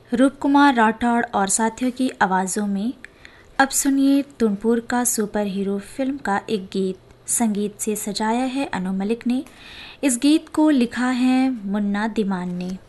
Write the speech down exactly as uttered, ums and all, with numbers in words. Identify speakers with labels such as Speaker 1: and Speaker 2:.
Speaker 1: रूप कुमार राठौड़ और साथियों की आवाज़ों में अब सुनिए तुमपुर का सुपर हीरो फिल्म का एक गीत। संगीत से सजाया है अनु मलिक ने। इस गीत को लिखा है मुन्ना दिमान ने।